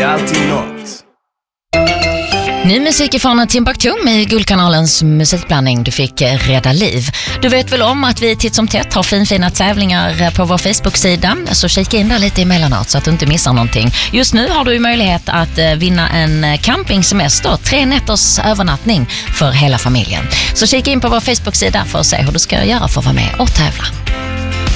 alltid något. Ny musik ifrån Timbuktu med Guldkanalens musikblandning. Du fick Rädda liv. Du vet väl om att vi titt som tätt har fina tävlingar på vår Facebook-sida. Så kika in där lite emellanåt så att du inte missar någonting. Just nu har du ju möjlighet att vinna en campingsemester. 3 nätters övernattning för hela familjen. Så kika in på vår Facebook-sida för att se hur du ska göra för att vara med och tävla.